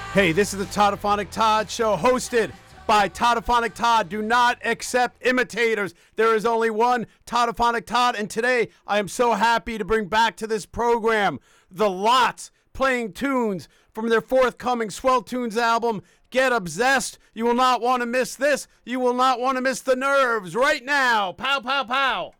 Hey, this is the Toddophonic Todd Show, hosted by Toddophonic Todd. Do not accept imitators. There is only one Toddophonic Todd, and today I am so happy to bring back to this program The Lots, playing tunes from their forthcoming Swell Tunes album, Get Obsessed. You will not want to miss this. You will not want to miss the Nerves right now. Pow, pow, pow.